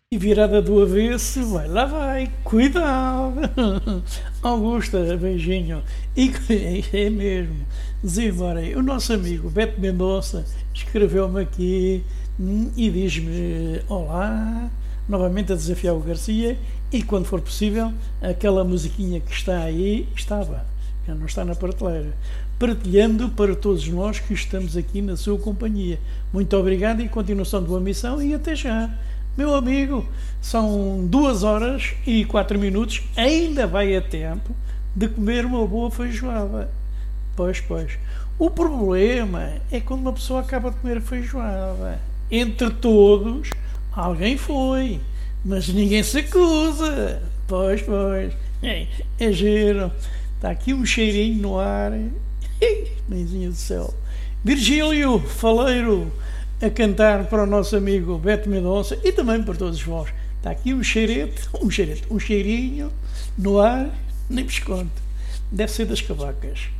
E virada do avesso, vai lá vai, cuidado. Augusta, beijinho. E é mesmo, desembarem. O nosso amigo Beto Mendonça escreveu-me aqui e diz-me olá, novamente a desafiar o Garcia e quando for possível, aquela musiquinha que está aí, estava, já não está na prateleira, partilhando para todos nós que estamos aqui na sua companhia. Muito obrigado e continuação de boa missão e até já. Meu amigo, são 2 horas e 4 minutos, ainda vai a tempo de comer uma boa feijoada. Pois. O problema é quando uma pessoa acaba de comer feijoada. Entre todos, alguém foi, mas ninguém se acusa. Pois. É giro. Está aqui um cheirinho no ar. Mãezinha do céu. Virgílio Faleiro a cantar para o nosso amigo Beto Mendonça e também para todos vós. Está aqui um cheirinho no ar, nem vos conto. Deve ser das cavacas.